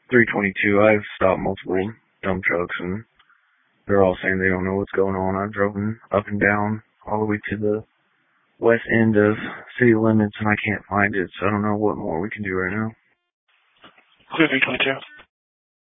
322. I've stopped multiple dump trucks, and they're all saying they don't know what's going on. I've driven up and down all the way to the west end of city limits, and I can't find it, so I don't know what more we can do right now. Clear 322.